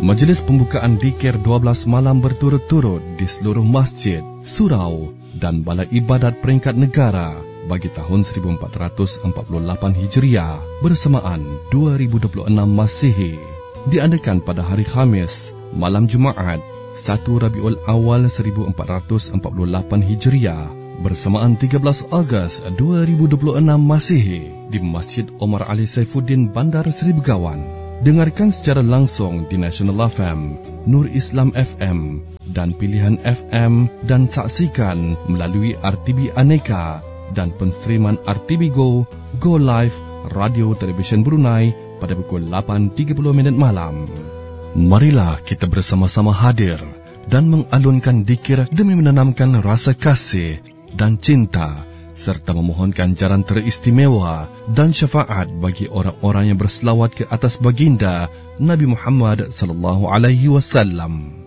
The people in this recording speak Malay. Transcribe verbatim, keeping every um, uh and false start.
Majlis pembukaan dikir dua belas malam berturut-turut di seluruh masjid, surau dan balai ibadat peringkat negara bagi tahun seribu empat ratus empat puluh lapan Hijriah bersamaan dua ribu dua puluh enam Masihi diadakan pada hari Khamis, malam Jumaat, satu Rabiul Awal seribu empat ratus empat puluh lapan Hijriah bersamaan tiga belas Ogos dua ribu dua puluh enam Masihi di Masjid Omar Ali Saifuddin, Bandar Seri Begawan. Dengarkan secara langsung di National F M, Nur Islam F M dan Pilihan F M dan saksikan melalui R T B Aneka dan penstreaman R T B Go, Go Live, Radio Television Brunei pada pukul lapan tiga puluh minit malam. Marilah kita bersama-sama hadir dan mengalunkan dikir demi menanamkan rasa kasih dan cinta serta memohonkan jaran teristimewa dan syafaat bagi orang-orang yang berselawat ke atas baginda Nabi Muhammad sallallahu alaihi wasallam.